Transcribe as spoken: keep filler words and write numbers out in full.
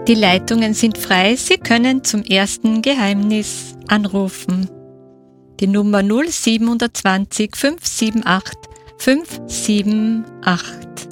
Die Leitungen sind frei. Sie können zum ersten Geheimnis anrufen. Die Nummer null sieben zwei null fünf sieben acht fünf sieben acht.